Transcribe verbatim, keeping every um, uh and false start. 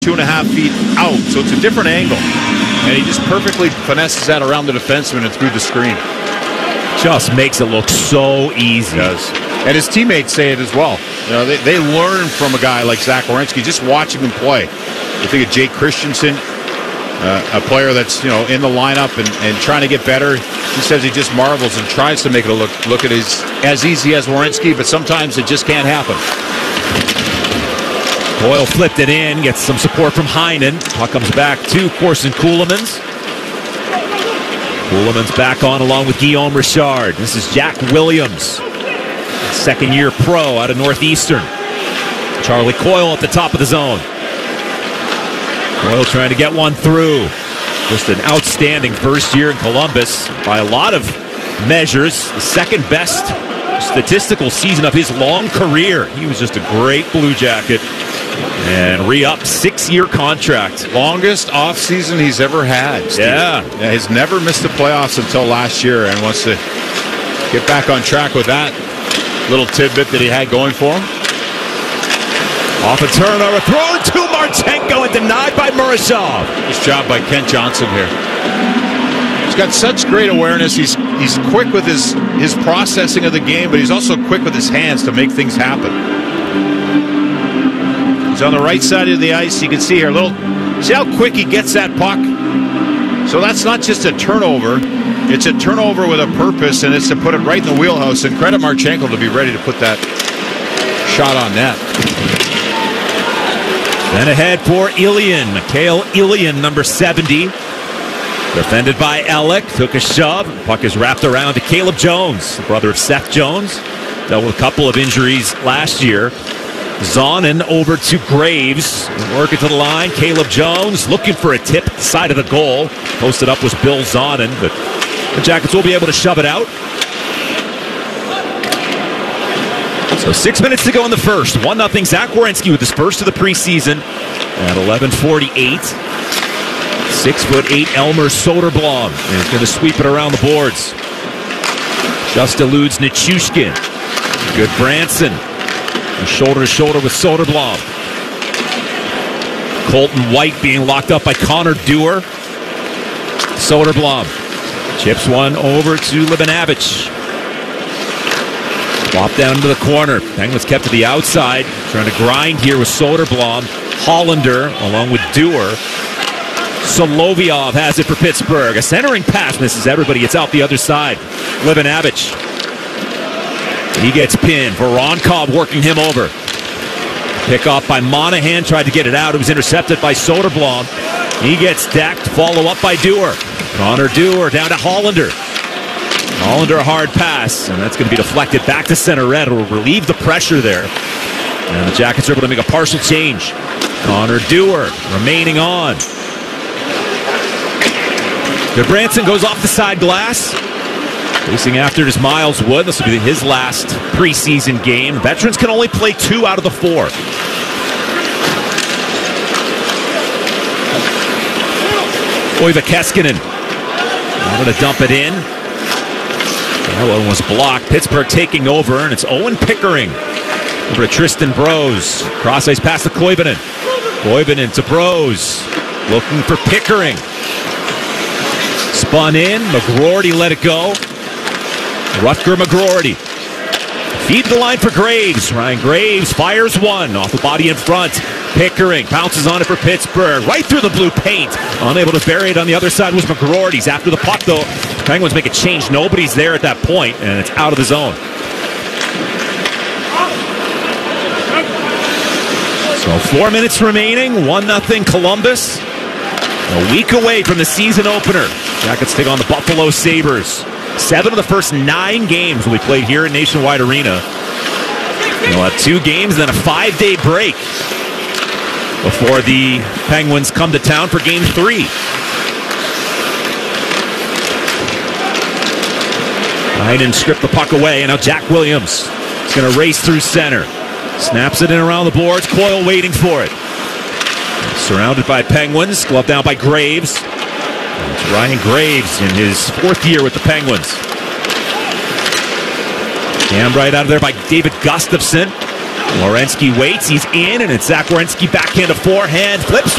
two and a half feet out, so it's a different angle. And he just perfectly finesses that around the defenseman and through the screen. Just makes it look so easy. He does. And his teammates say it as well. You know, they, they learn from a guy like Zach Werenski, just watching him play. You think of Jake Christensen, uh, a player that's, you know, in the lineup and, and trying to get better. He says he just marvels and tries to make it look look at his as easy as Werenski, but sometimes it just can't happen. Boyle flipped it in, gets some support from Heinen. Puck comes back to Corson Ceulemans. Ceulemans back on along with Guillaume Richard. This is Jack Williams, second year pro out of Northeastern. Charlie Coyle at the top of the zone. Coyle trying to get one through. Just an outstanding first year in Columbus by a lot of measures. The second best statistical season of his long career. He was just a great Blue Jacket. And re-up six-year contract. Longest offseason he's ever had, Steve. Yeah. yeah. He's never missed the playoffs until last year and wants to get back on track with that little tidbit that he had going for him. Off a turnover, thrown to Marchenko and denied by Murashov. Nice job by Kent Johnson here. He's got such great awareness. He's he's quick with his, his processing of the game, but he's also quick with his hands to make things happen. He's on the right side of the ice. You can see here, a little. See how quick he gets that puck? So that's not just a turnover. It's a turnover with a purpose, and it's to put it right in the wheelhouse. And credit Marchenko to be ready to put that shot on net. Then ahead for Ilian. Mikhail Ilian, number seventy. Defended by Alec. Took a shove. Puck is wrapped around to Caleb Jones, the brother of Seth Jones. Dealt with a couple of injuries last year. Zonin over to Graves. Working to the line. Caleb Jones looking for a tip at the side of the goal. Posted up was Bill Zonin, but the Jackets will be able to shove it out. So six minutes to go in the first. one nothing. Zach Werenski with his first of the preseason at eleven forty-eight. Six foot eight Elmer Soderblom is going to sweep it around the boards. Just eludes Nichushkin. Good Branson. Shoulder to shoulder with Soderblom. Colton White being locked up by Connor Dewar. Soderblom chips one over to Libanavich. Flop down into the corner. Penguins kept to the outside. Trying to grind here with Soderblom. Hollander along with Dewar. Solovyov has it for Pittsburgh. A centering pass misses everybody. It's out the other side. Libanavich. He gets pinned. Voronkov working him over. Pick off by Monahan. Tried to get it out. It was intercepted by Soderblom. He gets decked. Follow up by Dewar. Connor Dewar down to Hollander. Hollander a hard pass. And that's going to be deflected back to center red. It will relieve the pressure there. And the Jackets are able to make a partial change. Connor Dewar remaining on. Goodbranson goes off the side glass. Facing after it is Miles Wood. This will be his last preseason game. Veterans can only play two out of the four. Oiva Keskinen wanted to dump it in. That one was blocked. Pittsburgh taking over, and it's Owen Pickering over to Tristan Brose. Cross ice pass to Koivunen. Koivunen to Brose. Looking for Pickering. Spun in. McGroarty let it go. Rutger McGroarty. Feed the line for Graves. Ryan Graves fires one off the body in front. Pickering bounces on it for Pittsburgh. Right through the blue paint. Unable to bury it on the other side was McGroarty's. After the puck, though, Penguins make a change. Nobody's there at that point, and it's out of the zone. So four minutes remaining. one nothing Columbus. A week away from the season opener. Jackets take on the Buffalo Sabres. Seven of the first nine games will be played here at Nationwide Arena. They'll have two games and then a five-day break before the Penguins come to town for game three. Heinen stripped the puck away, and now Jack Williams is going to race through center. Snaps it in around the boards. Coyle waiting for it. Surrounded by Penguins. Gloved down by Graves. It's Ryan Graves in his fourth year with the Penguins. Jammed right out of there by David Gustafson. Werenski waits. He's in, and it's Zach Werenski backhand to forehand. Flips